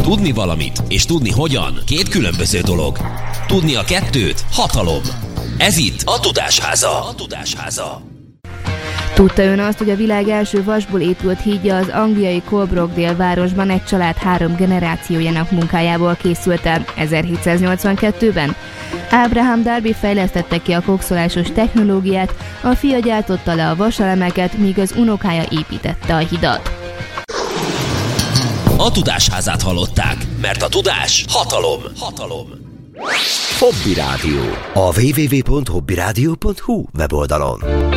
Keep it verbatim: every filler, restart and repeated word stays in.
Tudni valamit és tudni hogyan két különböző dolog. Tudni a kettőt hatalom. Ez itt a Tudásháza. A Tudásháza. Tudta ön azt, hogy a világ első vasból épült hídja az angliai Coalbrookdale városban egy család három generációjának munkájából készült el ezerhétszáznyolcvankettőben? Abraham Darby fejlesztette ki a kokszolásos technológiát, a fia gyártotta le a vaselemeket, míg az unokája építette a hidat. A Tudásházát hallották, mert a tudás hatalom. Hatalom. Hobby Rádió. A double-u double-u double-u pont hobby rádió pont hu weboldalon.